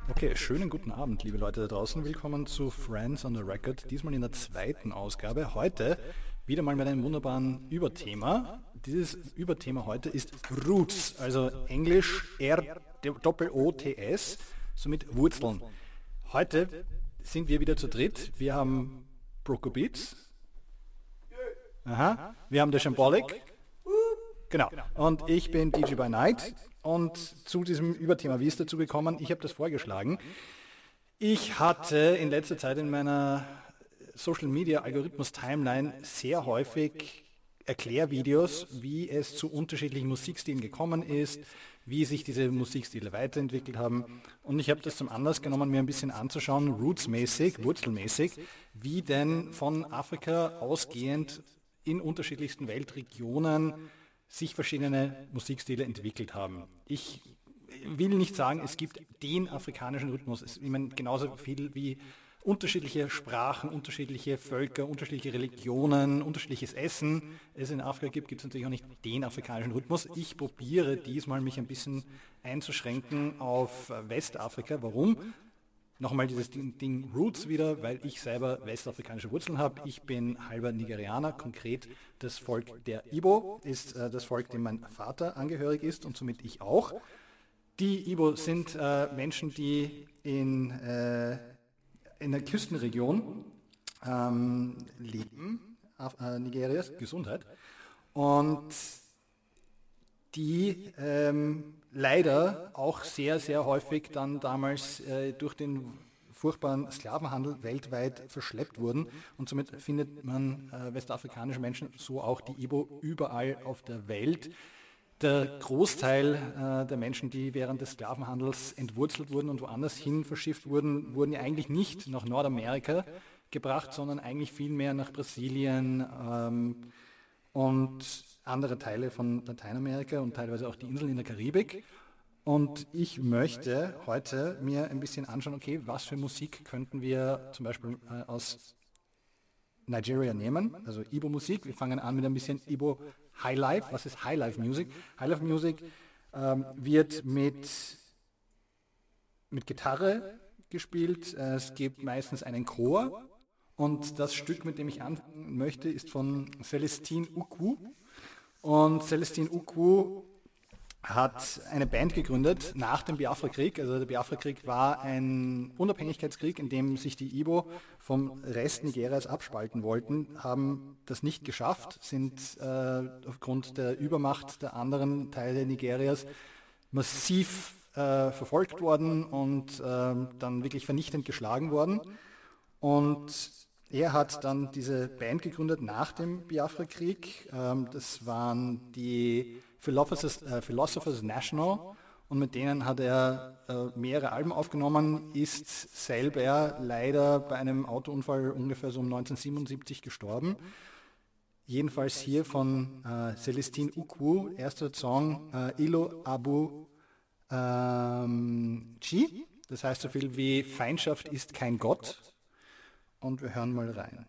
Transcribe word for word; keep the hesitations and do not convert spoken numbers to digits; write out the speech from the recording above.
Okay, schönen guten Abend, liebe Leute da draußen. Willkommen zu Friends on the Record, diesmal in der zweiten Ausgabe. Heute wieder mal mit einem wunderbaren Überthema. Dieses Überthema heute ist Roots, also Englisch R-O-T-S, somit Wurzeln. Heute sind wir wieder zu dritt. Wir haben Broco Beats, aha. Wir haben der Shambolic, genau, und ich bin D J by Night. Und zu diesem Überthema, wie ist dazu gekommen? Ich habe das vorgeschlagen. Ich hatte in letzter Zeit in meiner Social Media Algorithmus Timeline sehr häufig Erklärvideos, wie es zu unterschiedlichen Musikstilen gekommen ist, wie sich diese Musikstile weiterentwickelt haben. Und ich habe das zum Anlass genommen, mir ein bisschen anzuschauen, rootsmäßig, wurzelmäßig, wie denn von Afrika ausgehend in unterschiedlichsten Weltregionen sich verschiedene Musikstile entwickelt haben. Ich will nicht sagen, es gibt den afrikanischen Rhythmus. Es, ich meine, genauso viel wie unterschiedliche Sprachen, unterschiedliche Völker, unterschiedliche Religionen, unterschiedliches Essen es in Afrika gibt, gibt es natürlich auch nicht den afrikanischen Rhythmus. Ich probiere diesmal mich ein bisschen einzuschränken auf Westafrika. Warum? Nochmal dieses Ding, Ding Roots wieder, weil ich selber westafrikanische Wurzeln habe. Ich bin halber Nigerianer, konkret das Volk der Ibo ist äh, das Volk, dem mein Vater angehörig ist und somit ich auch. Die Ibo sind äh, Menschen, die in, äh, in der Küstenregion ähm, leben, Af äh, Nigerias, Gesundheit, und die ähm, leider auch sehr, sehr häufig dann damals äh, durch den furchtbaren Sklavenhandel weltweit verschleppt wurden. Und somit findet man äh, westafrikanische Menschen, so auch die Ibo, überall auf der Welt. Der Großteil äh, der Menschen, die während des Sklavenhandels entwurzelt wurden und woanders hin verschifft wurden, wurden ja eigentlich nicht nach Nordamerika gebracht, sondern eigentlich vielmehr nach Brasilien ähm, und andere Teile von Lateinamerika und teilweise auch die Inseln in der Karibik. Und ich möchte heute mir ein bisschen anschauen, okay, was für Musik könnten wir zum Beispiel äh, aus Nigeria nehmen, also Ibo-Musik. Wir fangen an mit ein bisschen Ibo Highlife. Was ist Highlife-Music? Highlife-Music ähm, wird mit, mit Gitarre gespielt. Es gibt meistens einen Chor. Und das Stück, mit dem ich anfangen möchte, ist von Celestine Ukwu. Und Celestine Ukwu hat eine Band gegründet nach dem Biafra-Krieg. Also der Biafra-Krieg war ein Unabhängigkeitskrieg, in dem sich die Ibo vom Rest Nigerias abspalten wollten, haben das nicht geschafft, sind äh, aufgrund der Übermacht der anderen Teile Nigerias massiv äh, verfolgt worden und äh, dann wirklich vernichtend geschlagen worden. Und er hat dann diese Band gegründet nach dem Biafra-Krieg. Ähm, das waren die Philosophers, äh, Philosophers National und mit denen hat er äh, mehrere Alben aufgenommen, ist selber leider bei einem Autounfall ungefähr so um neunzehnhundertsiebenundsiebzig gestorben. Jedenfalls hier von äh, Celestine Ukwu, erster Song äh, Ilo Abu ähm, Chi, das heißt so viel wie Feindschaft ist kein Gott. Und wir hören mal rein.